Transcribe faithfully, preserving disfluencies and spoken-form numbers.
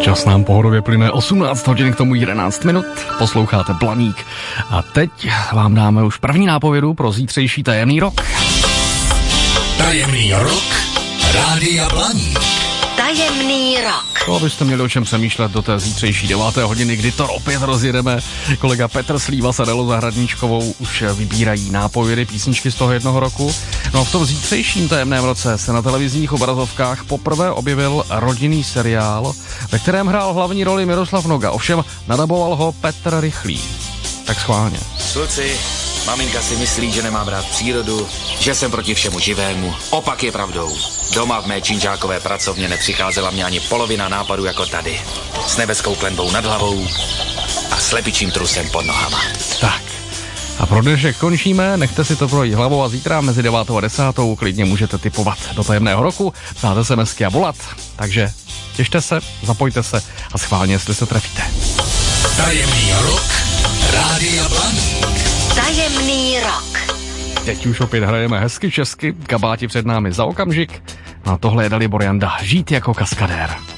Čas nám pohodově plyne osmnáct hodin, k tomu jedenáct minut. Posloucháte Blaník. A teď vám dáme už první nápovědu pro zítřejší tajemný rok. Tajemný rok Rádia Blaník. Tajemný rok. To abyste měli o čem přemýšlet do té zítřejší deváté hodiny, kdy to opět rozjedeme. Kolega Petr Slíva s Adélou Zahradníčkovou už vybírají nápovědy, písničky z toho jednoho roku. No a v tom zítřejším tajemném roce se na televizních obrazovkách poprvé objevil rodinný seriál, ve kterém hrál hlavní roli Miroslav Noga, ovšem nadaboval ho Petr Rychlý. Tak schválně. Kluci, maminka si myslí, že nemám rád přírodu, že jsem proti všemu živému. Opak je pravdou. Doma v mé činžákové pracovně nepřicházela mě ani polovina nápadů jako tady. S nebeskou klenbou nad hlavou a slepičím trusem pod nohama. Tak. A pro dnešek končíme, nechte si to projít hlavou a zítra mezi devátou a desátou klidně můžete tipovat do tajemného roku, psát SMSky a volat. Takže těšte se, zapojte se a schválně, jestli se trefíte. Tajemný rok Rádia Blaník. Tajemný rok. Teď už opět hrajeme hezky česky, kabáti před námi za okamžik. No a tohle je Dalibor Janda, Žít jako kaskadér.